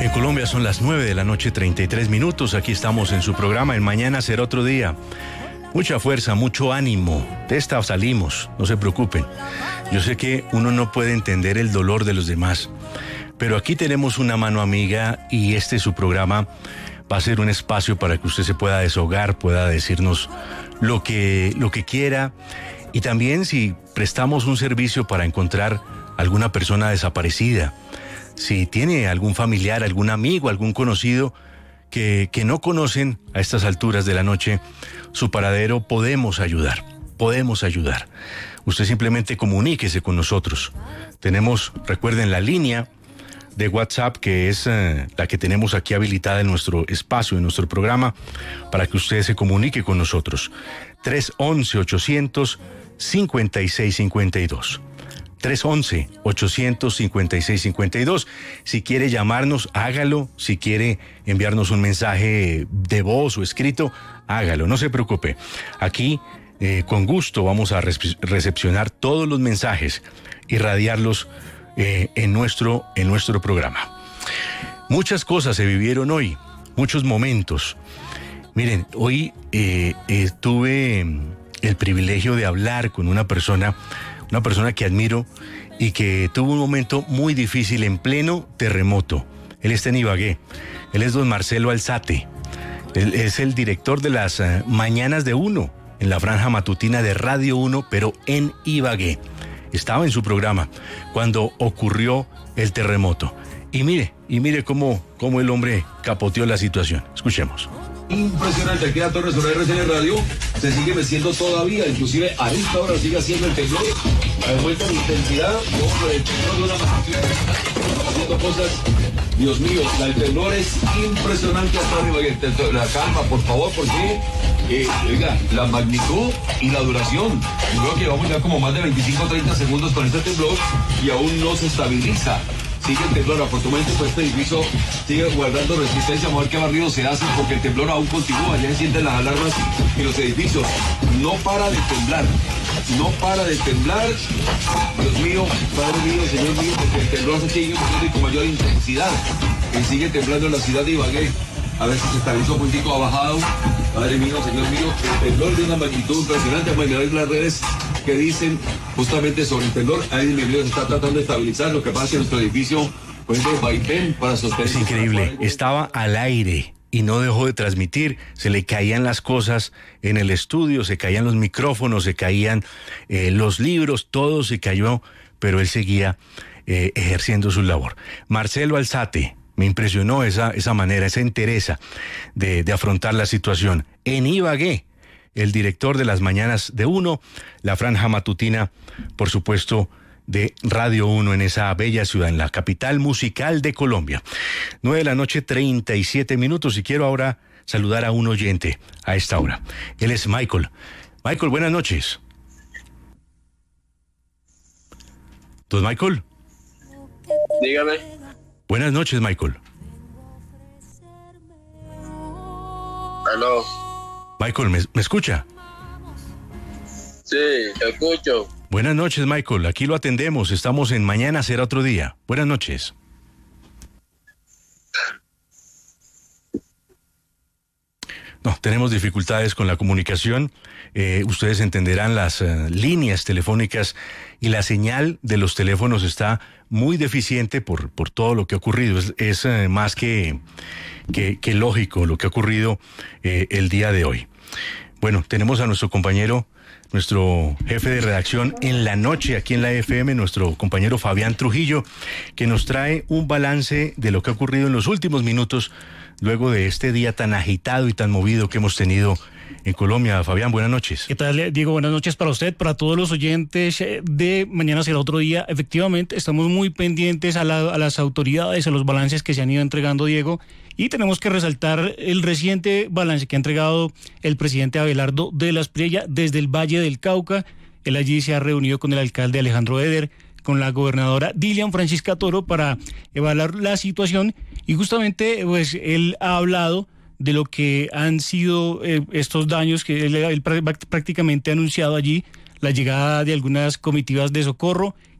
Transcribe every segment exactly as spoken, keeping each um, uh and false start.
En Colombia son las nueve de la noche, treinta y tres minutos. Aquí estamos en su programa, El Mañana Será Otro Día. Mucha fuerza, mucho ánimo. De esta salimos, no se preocupen. Yo sé que uno no puede entender el dolor de los demás, pero aquí tenemos una mano amiga y este su programa va a ser un espacio para que usted se pueda desahogar, pueda decirnos lo que, lo que quiera, y también si prestamos un servicio para encontrar alguna persona desaparecida, si tiene algún familiar, algún amigo, algún conocido que, que no conocen a estas alturas de la noche su paradero, podemos ayudar, podemos ayudar. Usted simplemente comuníquese con nosotros. Tenemos, recuerden, la línea de WhatsApp, que es eh, la que tenemos aquí habilitada en nuestro espacio, en nuestro programa, para que usted se comunique con nosotros. tres once, ochocientos cincuenta y seis cincuenta y dos. tres once, ochocientos cincuenta y seis cincuenta y dos. Si quiere llamarnos, hágalo. Si quiere enviarnos un mensaje de voz o escrito, hágalo. No se preocupe. Aquí, eh, con gusto, vamos a recepcionar todos los mensajes y radiarlos eh, en nuestro, en nuestro programa. Muchas cosas se vivieron hoy, muchos momentos. Miren, hoy eh, eh, tuve el privilegio de hablar con una persona, una persona que admiro y que tuvo un momento muy difícil en pleno terremoto. Él está en Ibagué. Él es don Marcelo Alzate. Él es el director de las uh, Mañanas de Uno, en la franja matutina de Radio Uno, pero en Ibagué. Estaba en su programa cuando ocurrió el terremoto. Y mire, y mire cómo, cómo el hombre capoteó la situación. Escuchemos. Impresionante, aquí a Torres sobre R C N Radio se sigue meciendo todavía, inclusive a esta hora sigue haciendo el temblor, a vuelta de intensidad, como el temblor de una magnitud, haciendo cosas, Dios mío, el temblor es impresionante hasta arriba. La calma, por favor, porque, eh, oiga, la magnitud y la duración, yo creo que vamos ya como más de veinticinco o treinta segundos con este temblor y aún no se estabiliza. Sigue el temblor, afortunadamente pues este edificio sigue guardando resistencia. Vamos a ver qué barrido se hace porque el temblor aún continúa, ya se sienten las alarmas y los edificios. No para de temblar, no para de temblar. Dios mío, Padre mío, Señor mío, porque el temblor se sigue moviendo y con mayor intensidad. Que sigue temblando en la ciudad de Ibagué. A ver si se estabiliza un poquitico, ha bajado. Padre mío, Señor mío, el temblor de una magnitud impresionante. Vamos a ver las redes que dicen justamente sobre el temblor. Ahí mi amigo se está tratando de estabilizar. Lo que pasa es que nuestro edificio pues de vaivén para sostener. Es increíble, estaba al aire y no dejó de transmitir. Se le caían las cosas en el estudio, se caían los micrófonos, se caían eh, los libros, todo se cayó, pero él seguía eh, ejerciendo su labor. Marcelo Alzate, me impresionó esa, esa manera, esa entereza de, de afrontar la situación. En Ibagué, el director de las Mañanas de Uno, la franja matutina, por supuesto, de Radio Uno en esa bella ciudad, en la capital musical de Colombia. Nueve de la noche, treinta y siete minutos, y quiero ahora saludar a un oyente a esta hora. Él es Michael. Michael, buenas noches. ¿Don Michael? Dígame. Buenas noches, Michael. Aló. Michael, ¿me, me escucha? Sí, te escucho. Buenas noches, Michael. Aquí lo atendemos. Estamos en Mañana Será Otro Día. Buenas noches. No, tenemos dificultades con la comunicación. Eh, ustedes entenderán las uh, líneas telefónicas y la señal de los teléfonos está muy deficiente por, por todo lo que ha ocurrido. Es, es uh, más que, que, que lógico lo que ha ocurrido eh, el día de hoy. Bueno, tenemos a nuestro compañero, nuestro jefe de redacción en la noche aquí en la F M, nuestro compañero Fabián Trujillo, que nos trae un balance de lo que ha ocurrido en los últimos minutos luego de este día tan agitado y tan movido que hemos tenido en Colombia. Fabián, buenas noches. ¿Qué tal, Diego? Buenas noches para usted, para todos los oyentes de Mañana Será Otro Día. Efectivamente, estamos muy pendientes a, la, a las autoridades, a los balances que se han ido entregando, Diego, y tenemos que resaltar el reciente balance que ha entregado el presidente Abelardo de las Priella desde el Valle del Cauca. Él allí se ha reunido con el alcalde Alejandro Eder, con la gobernadora Dilian Francisca Toro para evaluar la situación, y justamente pues él ha hablado de lo que han sido eh, estos daños que él, él prácticamente ha anunciado allí, la llegada de algunas comitivas de socorro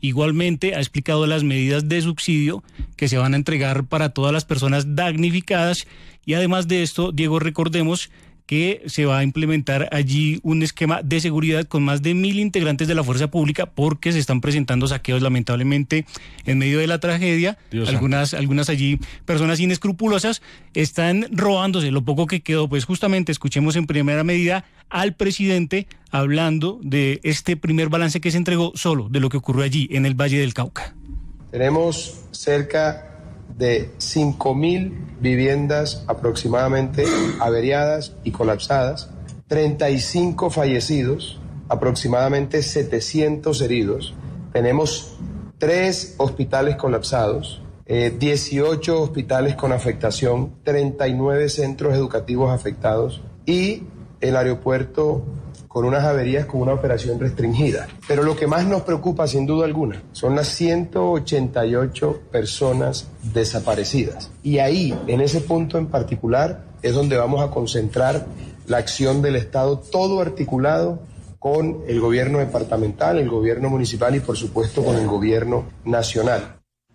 Igualmente ha explicado las medidas de subsidio que se van a entregar para todas las personas damnificadas y además de esto, Diego, recordemos que se va a implementar allí un esquema de seguridad con más de mil integrantes de la fuerza pública porque se están presentando saqueos lamentablemente en medio de la tragedia. Dios algunas, algunas allí personas inescrupulosas están robándose lo poco que quedó. Pues justamente escuchemos en primera medida al presidente hablando de este primer balance que se entregó solo de lo que ocurrió allí en el Valle del Cauca. Tenemos cerca de cinco mil viviendas aproximadamente averiadas y colapsadas, treinta y cinco fallecidos, aproximadamente setecientos heridos. Tenemos tres hospitales colapsados, eh, dieciocho hospitales con afectación, treinta y nueve centros educativos afectados y el aeropuerto con unas averías con una operación restringida. Pero lo que más nos preocupa, sin duda alguna, son las ciento ochenta y ocho personas desaparecidas. Y ahí, en ese punto en particular, es donde vamos a concentrar la acción del Estado, todo articulado con el gobierno departamental, el gobierno municipal y, por supuesto, con el gobierno nacional.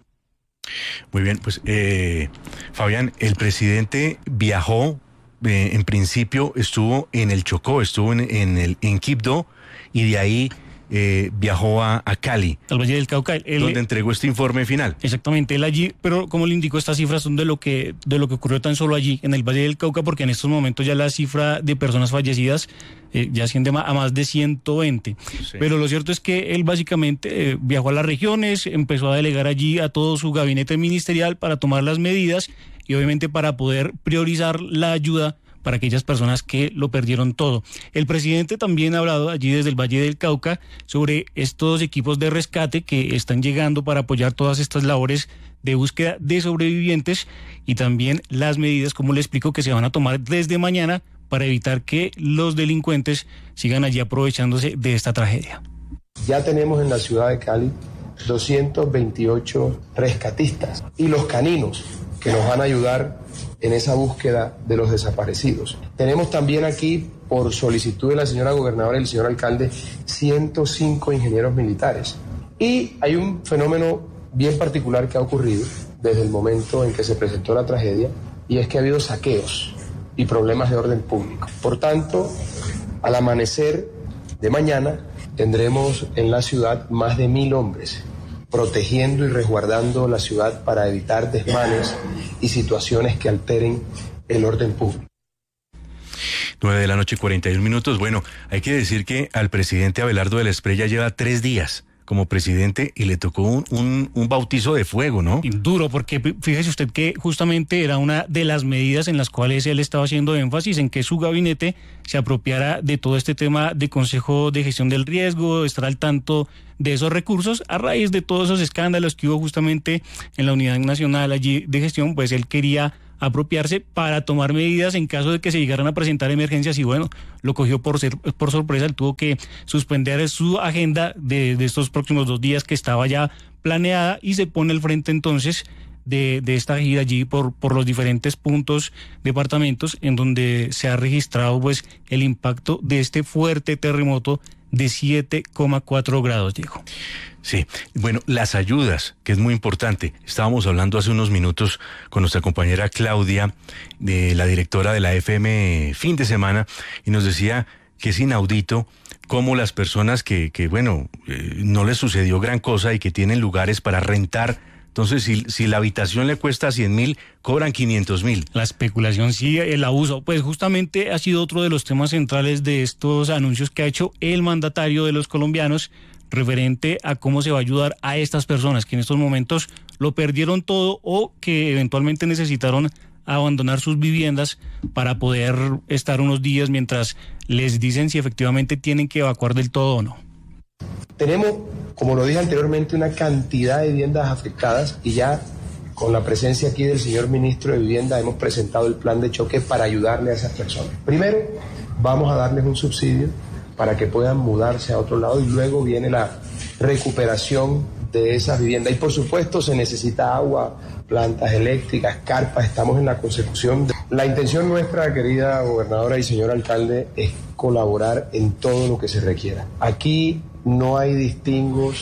Muy bien, pues, eh, Fabián, el presidente viajó. Eh, en principio estuvo en el Chocó, estuvo en, en el en Quibdó y de ahí eh, viajó a, a Cali, al Valle del Cauca, él, donde entregó este informe final. Exactamente, él allí, pero como le indicó, estas cifras son de lo que de lo que ocurrió tan solo allí en el Valle del Cauca, porque en estos momentos ya la cifra de personas fallecidas eh, ya asciende a más de ciento veinte. Sí. Pero lo cierto es que él básicamente eh, viajó a las regiones, empezó a delegar allí a todo su gabinete ministerial para tomar las medidas y obviamente para poder priorizar la ayuda para aquellas personas que lo perdieron todo. El presidente también ha hablado allí desde el Valle del Cauca sobre estos equipos de rescate que están llegando para apoyar todas estas labores de búsqueda de sobrevivientes y también las medidas, como le explico, que se van a tomar desde mañana para evitar que los delincuentes sigan allí aprovechándose de esta tragedia. Ya tenemos en la ciudad de Cali doscientos veintiocho rescatistas y los caninos que nos van a ayudar en esa búsqueda de los desaparecidos. Tenemos también aquí, por solicitud de la señora gobernadora y el señor alcalde, ciento cinco ingenieros militares. Y hay un fenómeno bien particular que ha ocurrido desde el momento en que se presentó la tragedia, y es que ha habido saqueos y problemas de orden público. Por tanto, al amanecer de mañana tendremos en la ciudad más de mil hombres protegiendo y resguardando la ciudad para evitar desmanes y situaciones que alteren el orden público. nueve de la noche, cuarenta y un minutos. Bueno, hay que decir que al presidente Abelardo de la Espriella lleva tres días como presidente y le tocó un, un, un bautizo de fuego, ¿no? Duro, porque fíjese usted que justamente era una de las medidas en las cuales él estaba haciendo énfasis en que su gabinete se apropiara de todo este tema de Consejo de Gestión del Riesgo, estar al tanto de esos recursos. A raíz de todos esos escándalos que hubo justamente en la Unidad Nacional allí de Gestión, pues él quería apropiarse para tomar medidas en caso de que se llegaran a presentar emergencias y bueno, lo cogió por ser, por sorpresa. Él tuvo que suspender su agenda de, de estos próximos dos días que estaba ya planeada y se pone al frente entonces de, de esta gira allí por, por los diferentes puntos, departamentos en donde se ha registrado pues el impacto de este fuerte terremoto de siete coma cuatro grados, Diego. Sí, bueno, las ayudas, que es muy importante. Estábamos hablando hace unos minutos con nuestra compañera Claudia, de la directora de la F M Fin de Semana, y nos decía que es inaudito cómo las personas que, que bueno, eh, no les sucedió gran cosa y que tienen lugares para rentar, entonces si, si la habitación le cuesta cien mil, cobran quinientos mil. La especulación, sí, el abuso, pues justamente ha sido otro de los temas centrales de estos anuncios que ha hecho el mandatario de los colombianos, referente a cómo se va a ayudar a estas personas que en estos momentos lo perdieron todo o que eventualmente necesitaron abandonar sus viviendas para poder estar unos días mientras les dicen si efectivamente tienen que evacuar del todo o no. Tenemos, como lo dije anteriormente, una cantidad de viviendas afectadas y ya con la presencia aquí del señor ministro de Vivienda hemos presentado el plan de choque para ayudarle a esas personas. Primero, vamos a darles un subsidio para que puedan mudarse a otro lado y luego viene la recuperación de esas viviendas. Y por supuesto se necesita agua, plantas eléctricas, carpas, estamos en la consecución. De... La intención nuestra, querida gobernadora y señor alcalde, es colaborar en todo lo que se requiera. Aquí no hay distingos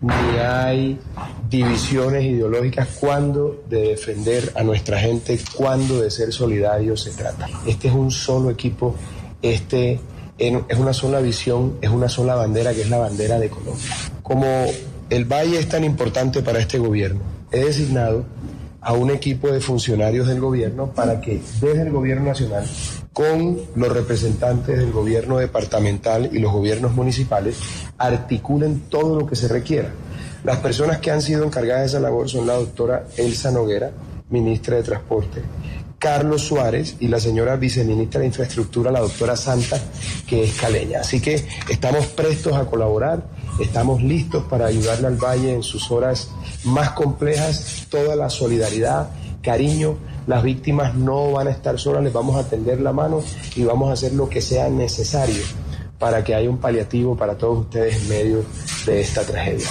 ni hay divisiones ideológicas cuando de defender a nuestra gente, cuando de ser solidarios se trata. Este es un solo equipo, este es una sola visión, es una sola bandera, que es la bandera de Colombia. Como el Valle es tan importante para este gobierno, he designado a un equipo de funcionarios del gobierno para que desde el gobierno nacional, con los representantes del gobierno departamental y los gobiernos municipales, articulen todo lo que se requiera. Las personas que han sido encargadas de esa labor son la doctora Elsa Noguera, ministra de Transporte, Carlos Suárez, y la señora viceministra de Infraestructura, la doctora Santa, que es caleña. Así que estamos prestos a colaborar, estamos listos para ayudarle al Valle en sus horas más complejas, toda la solidaridad, cariño. Las víctimas no van a estar solas, les vamos a tender la mano y vamos a hacer lo que sea necesario para que haya un paliativo para todos ustedes en medio de esta tragedia.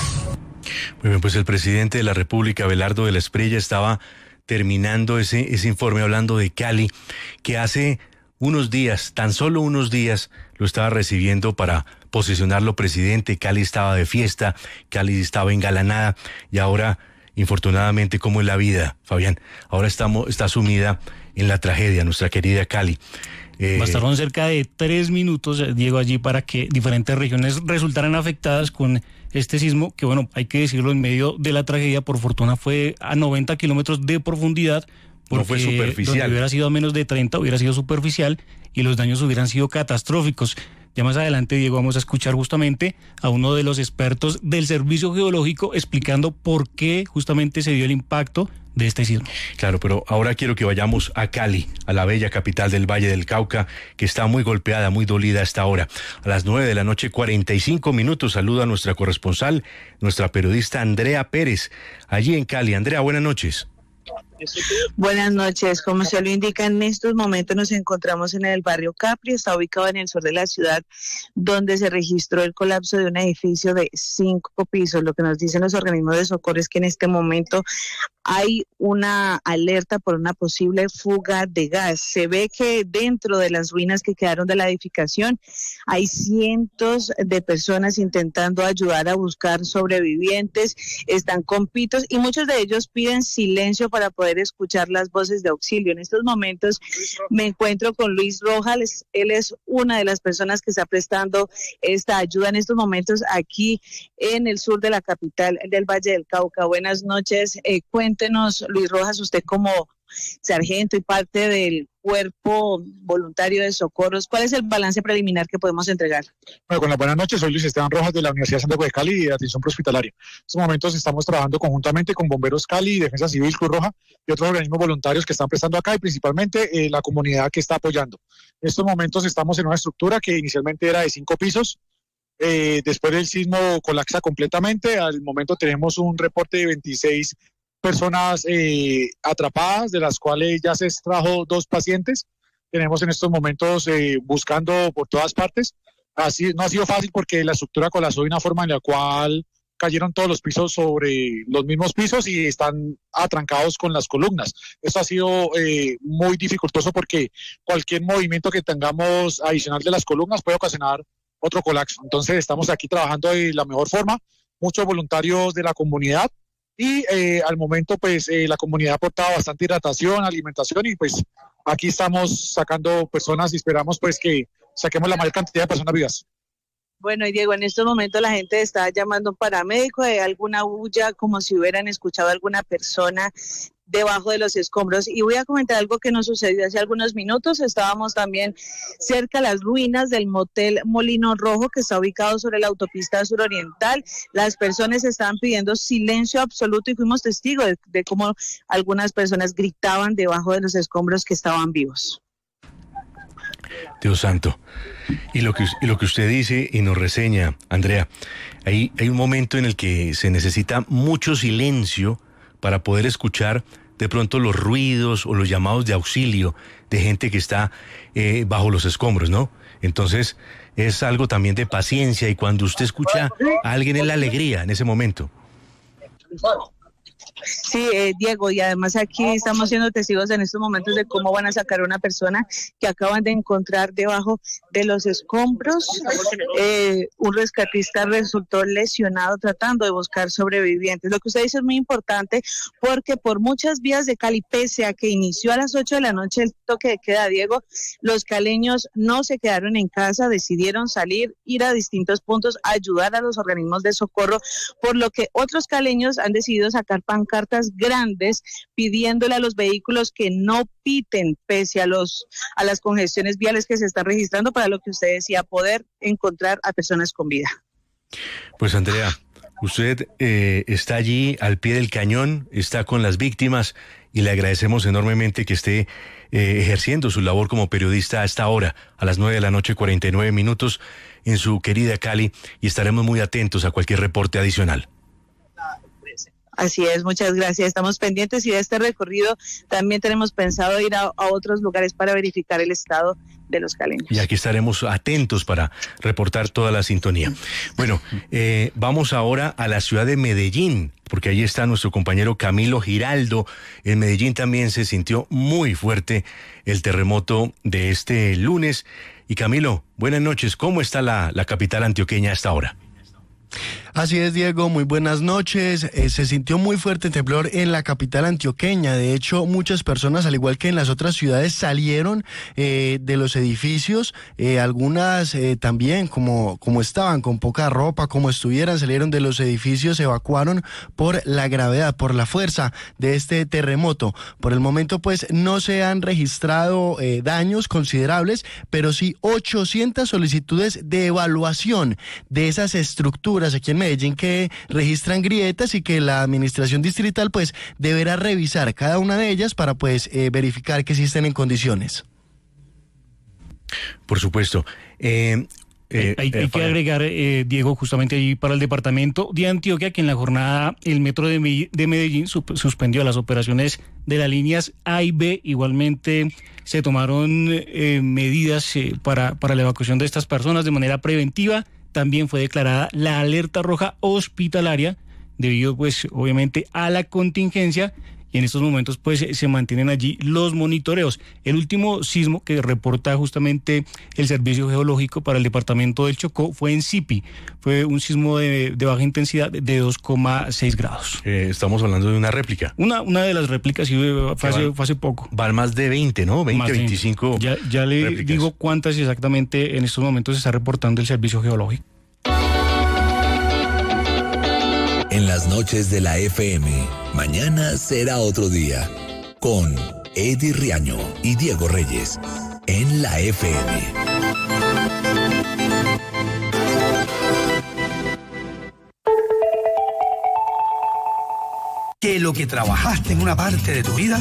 Muy bien, pues el presidente de la República, Abelardo de la Espriella, estaba terminando ese, ese informe hablando de Cali, que hace unos días, tan solo unos días, lo estaba recibiendo para posicionarlo presidente. Cali estaba de fiesta, Cali estaba engalanada, y ahora, infortunadamente, ¿cómo es la vida, Fabián? Ahora estamos, está sumida en la tragedia, nuestra querida Cali. Eh, Bastaron cerca de tres minutos, Diego, allí para que diferentes regiones resultaran afectadas con este sismo, que bueno, hay que decirlo, en medio de la tragedia, por fortuna fue a noventa kilómetros de profundidad. No fue superficial. Donde hubiera sido a menos de treinta, hubiera sido superficial y los daños hubieran sido catastróficos. Ya más adelante, Diego, vamos a escuchar justamente a uno de los expertos del Servicio Geológico explicando por qué justamente se dio el impacto de este sismo. Claro, pero ahora quiero que vayamos a Cali, a la bella capital del Valle del Cauca, que está muy golpeada, muy dolida hasta ahora. A las nueve de la noche, cuarenta y cinco minutos, saluda a nuestra corresponsal, nuestra periodista Andrea Pérez, allí en Cali. Andrea, buenas noches. Buenas noches. Como se lo indica, en estos momentos nos encontramos en el barrio Capri, está ubicado en el sur de la ciudad, donde se registró el colapso de un edificio de cinco pisos. Lo que nos dicen los organismos de socorro es que en este momento hay una alerta por una posible fuga de gas. Se ve que dentro de las ruinas que quedaron de la edificación hay cientos de personas intentando ayudar a buscar sobrevivientes, están con pitos y muchos de ellos piden silencio para poder escuchar las voces de auxilio. En estos momentos me encuentro con Luis Rojas, él es una de las personas que está prestando esta ayuda en estos momentos aquí en el sur de la capital del Valle del Cauca. Buenas noches, eh, cuéntenos, Luis Rojas, usted como sargento y parte del cuerpo voluntario de socorros, ¿cuál es el balance preliminar que podemos entregar? Bueno, con las buenas noches, soy Luis Esteban Rojas de la Universidad de Santiago de Cali y de Atención Prehospitalaria. En estos momentos estamos trabajando conjuntamente con Bomberos Cali, Defensa Civil, Cruz Roja y otros organismos voluntarios que están prestando acá y principalmente eh, la comunidad que está apoyando. En estos momentos estamos en una estructura que inicialmente era de cinco pisos. Eh, después del sismo colapsa completamente. Al momento tenemos un reporte de veintiséis personas eh, atrapadas, de las cuales ya se extrajo dos pacientes. Tenemos en estos momentos eh, buscando por todas partes. Así no ha sido fácil porque la estructura colapsó de una forma en la cual cayeron todos los pisos sobre los mismos pisos y están atrancados con las columnas. Esto ha sido eh, muy dificultoso porque cualquier movimiento que tengamos adicional de las columnas puede ocasionar otro colapso. Entonces estamos aquí trabajando de la mejor forma, muchos voluntarios de la comunidad y eh, al momento pues eh, la comunidad ha aportado bastante hidratación, alimentación y pues aquí estamos sacando personas y esperamos pues que saquemos la mayor cantidad de personas vivas. Bueno, y Diego, en estos momentos la gente está llamando a un paramédico, hay alguna bulla como si hubieran escuchado a alguna persona debajo de los escombros. Y voy a comentar algo que nos sucedió hace algunos minutos. Estábamos también cerca de las ruinas del motel Molino Rojo, que está ubicado sobre la autopista suroriental. Las personas estaban pidiendo silencio absoluto y fuimos testigos de, de cómo algunas personas gritaban debajo de los escombros que estaban vivos. Dios santo. Y lo que, y lo que usted dice y nos reseña, Andrea, hay, hay un momento en el que se necesita mucho silencio para poder escuchar de pronto los ruidos o los llamados de auxilio de gente que está eh, bajo los escombros, ¿no? Entonces es algo también de paciencia y cuando usted escucha a alguien es la alegría en ese momento. Sí, eh, Diego, y además aquí estamos siendo testigos en estos momentos de cómo van a sacar a una persona que acaban de encontrar debajo de los escombros. Eh, un rescatista resultó lesionado tratando de buscar sobrevivientes. Lo que usted dice es muy importante porque por muchas vías de Cali, pese a que inició a las ocho de la noche el toque de queda, Diego, los caleños no se quedaron en casa, decidieron salir, ir a distintos puntos, ayudar a los organismos de socorro, por lo que otros caleños han decidido sacar pancartas grandes pidiéndole a los vehículos que no piten pese a los a las congestiones viales que se están registrando, para lo que usted decía, poder encontrar a personas con vida. Pues Andrea, usted eh, está allí al pie del cañón, está con las víctimas y le agradecemos enormemente que esté eh, ejerciendo su labor como periodista a esta hora, a las nueve de la noche, cuarenta y nueve minutos, en su querida Cali, y estaremos muy atentos a cualquier reporte adicional. Así es, muchas gracias. Estamos pendientes y de este recorrido también tenemos pensado ir a, a otros lugares para verificar el estado de los caleños. Y aquí estaremos atentos para reportar toda la sintonía. Bueno, eh, vamos ahora a la ciudad de Medellín, porque ahí está nuestro compañero Camilo Giraldo. En Medellín también se sintió muy fuerte el terremoto de este lunes. Y Camilo, buenas noches. ¿Cómo está la, la capital antioqueña a esta hora? Así es, Diego, muy buenas noches. Eh, se sintió muy fuerte el temblor en la capital antioqueña. De hecho, muchas personas, al igual que en las otras ciudades, salieron eh, de los edificios. Eh, algunas eh, también, como, como estaban, con poca ropa, como estuvieran, salieron de los edificios, se evacuaron por la gravedad, por la fuerza de este terremoto. Por el momento, pues, no se han registrado eh, daños considerables, pero sí ochocientas solicitudes de evaluación de esas estructuras aquí en Medellín que registran grietas y que la administración distrital pues deberá revisar cada una de ellas para pues eh, verificar que sí estén en condiciones. Por supuesto. Eh, eh, hay, hay eh, que agregar, eh, Diego, justamente allí para el departamento de Antioquia, que en la jornada el metro de Medellín, de Medellín suspendió las operaciones de las líneas A y B. Igualmente se tomaron eh, medidas eh, para, para la evacuación de estas personas de manera preventiva. También fue declarada la alerta roja hospitalaria debido, pues, obviamente a la contingencia, y en estos momentos, pues, se mantienen allí los monitoreos. El último sismo que reporta justamente el Servicio Geológico para el departamento del Chocó fue en Sipi. Fue un sismo de, de baja intensidad de dos coma seis grados. Eh, estamos hablando de una réplica. Una, una de las réplicas, sí, fue hace, van, fue hace poco. Van más de veinte, ¿no? veinte, más, veinticinco. Ya, ya le réplicas. Digo cuántas exactamente en estos momentos está reportando el Servicio Geológico. En las noches de la F M, mañana será otro día, con Eddie Riaño y Diego Reyes, en la F M. Que lo que trabajaste en una parte de tu vida